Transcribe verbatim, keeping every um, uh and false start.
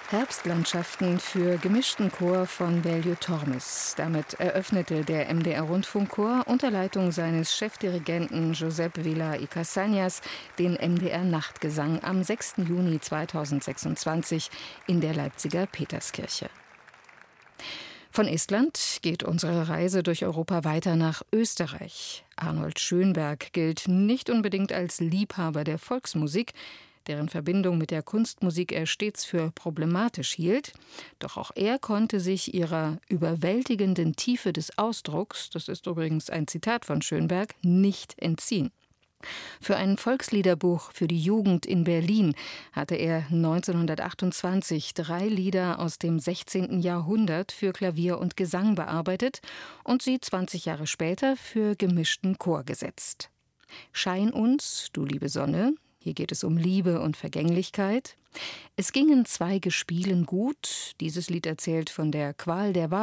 Herbstlandschaften für gemischten Chor von Veljo Tormes. Damit eröffnete der M D R-Rundfunkchor unter Leitung seines Chefdirigenten Josep Vila y Casañas den M D R-Nachtgesang am sechsten Juni zweitausendsechsundzwanzig in der Leipziger Peterskirche. Von Estland geht unsere Reise durch Europa weiter nach Österreich. Arnold Schönberg gilt nicht unbedingt als Liebhaber der Volksmusik, deren Verbindung mit der Kunstmusik er stets für problematisch hielt. Doch auch er konnte sich ihrer überwältigenden Tiefe des Ausdrucks, das ist übrigens ein Zitat von Schönberg, nicht entziehen. Für ein Volksliederbuch für die Jugend in Berlin hatte er neunzehnhundertachtundzwanzig drei Lieder aus dem sechzehnten Jahrhundert für Klavier und Gesang bearbeitet und sie zwanzig Jahre später für gemischten Chor gesetzt. Schein uns, du liebe Sonne. Hier geht es um Liebe und Vergänglichkeit. Es gingen zwei Gespielen gut. Dieses Lied erzählt von der Qual der Wahl.